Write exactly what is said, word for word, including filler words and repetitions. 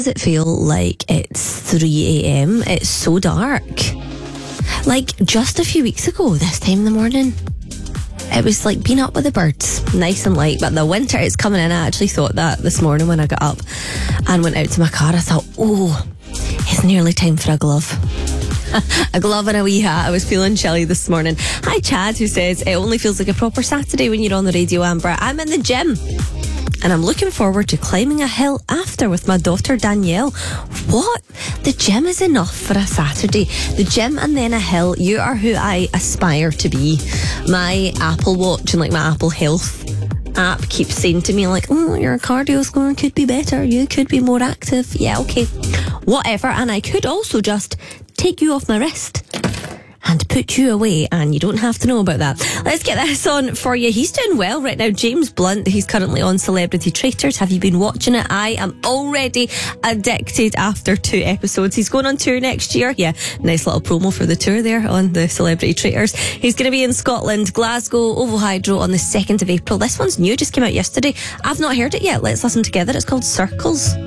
does it feel like it's three a.m? It's so dark. Like, just a few weeks ago, this time in the morning, it was like being up with the birds, nice and light. But the winter is coming in. I actually thought that this morning when I got up and went out to my car. I thought, oh, it's nearly time for a glove. A glove and a wee hat. I was feeling chilly this morning. Hi Chad, who says it only feels like a proper Saturday when you're on the radio, Amber. I'm in the gym and I'm looking forward to climbing a hill after with my daughter Danielle. What? The gym is enough for a Saturday. The gym and then a hill. You are who I aspire to be. My Apple Watch and like my Apple Health app keeps saying to me like, oh, your cardio score could be better. You could be more active. Yeah, okay. Whatever. And I could also just take you off my wrist and put you away, and you don't have to know about that. Let's get this on for you. He's doing well right now. James Blunt, he's currently on Celebrity Traitors. Have you been watching it? I am already addicted after two episodes. He's going on tour next year. Yeah, nice little promo for the tour there on the Celebrity Traitors. He's going to be in Scotland, Glasgow, Oval Hydro on the second of April. This one's new, just came out yesterday. I've not heard it yet. Let's listen together. It's called Circles.